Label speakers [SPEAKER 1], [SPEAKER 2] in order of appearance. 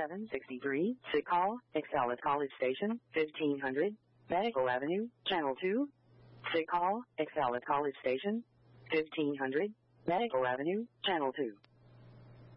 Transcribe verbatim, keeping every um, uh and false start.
[SPEAKER 1] seven sixty-three, sick call, Excel at College Station, fifteen hundred, Medical Avenue, Channel two. Sick call, Excel at College Station, fifteen hundred, Medical Avenue, Channel two.